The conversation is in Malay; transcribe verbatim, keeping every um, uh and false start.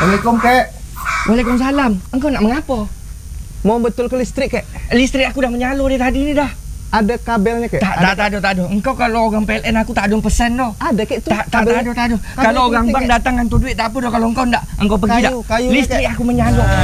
Assalamualaikum, Kek. Waalaikumsalam. Engkau nak mengapa? Mau betul ke listrik, Kek? Listrik aku dah menyalur dari tadi ni dah. Ada kabelnya, Kek? Tak, tak, tak ada, tak ada. Engkau kalau orang P L N aku tak ada pesan dah. Ada, Kek, tu. Tak, tak, tak ada, tak ada. Kalau orang bank datang hantu duit tak apa dah. Kalau engkau tak, engkau pergi Kayu, tak. kayu, Listrik Kek. aku menyalur.